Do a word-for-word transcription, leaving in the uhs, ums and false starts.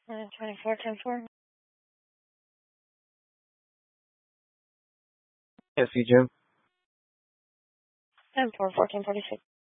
Uh, twenty-four ten four. Yes, you, Jim. ten four fourteen forty six.